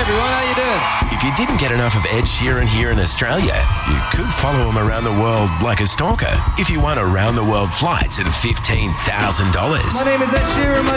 everyone. How you doing? If you didn't get enough of Ed Sheeran here in Australia, you could follow him around the world like a stalker if you won around-the-world flights and $15,000. My name is Ed Sheeran. My